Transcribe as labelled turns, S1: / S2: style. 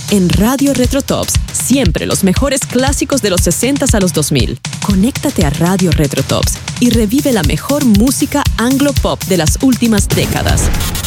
S1: En Radio Retro Tops, siempre los mejores clásicos de los 60s a los 2000. Conéctate a Radio Retro Tops y revive la mejor música anglo-pop de las últimas décadas.